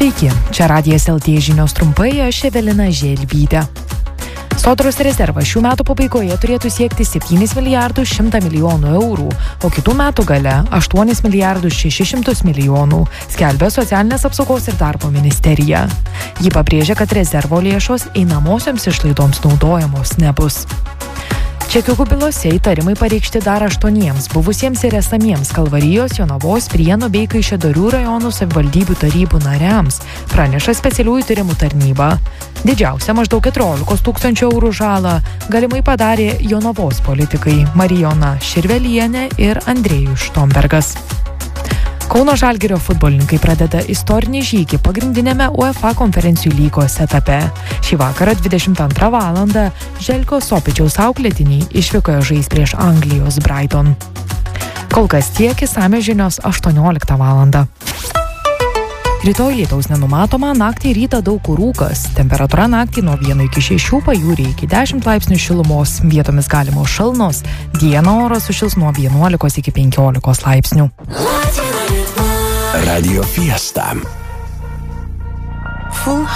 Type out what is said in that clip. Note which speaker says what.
Speaker 1: Sveiki, čia Radijas LT žinios trumpai, aš Evelina Želvytė. Sodros rezervas šių metų pabaigoje turėtų siekti 7 milijardus 100 milijonų eurų, o kitų metų gale 8 milijardus 600 milijonų, skelbia Socialinės apsaugos ir darbo ministerija. Ji pabrėžia, kad rezervo lėšos einamosioms išlaidoms naudojamos nebus. Čekiukų bylose įtarimai pareikšti dar 8 buvusiems ir esamiems Kalvarijos, Jonavos, Prienų bei Kaišiadorių rajonų savivaldybių tarybų nariams, praneša specialiųjų tyrimų tarnyba. Didžiausia maždaug 14 000 eurų žalą galimai padarė Jonavos politikai Marijona Širvelienė ir Andrėjus Štombergas. Kauno Žalgirio futbolininkai pradeda istorinį žygį pagrindinėme UEFA konferencijų lygos etape. Šį vakarą 22 valandą Željko Sopičiaus auklėtiniai išvykoje žais prieš Anglijos Brighton. Kol kas tiek, išsamios žinios 18 valandą. Rytoj lietaus nenumatoma, naktį rytą daug kur rūkas. Temperatūra naktį nuo 1 iki 6, pajūryje iki 10 laipsnių šilumos, vietomis galimos šalnos, dieną oras sušils nuo 11 iki 15 laipsnių.
Speaker 2: Radio Fiesta.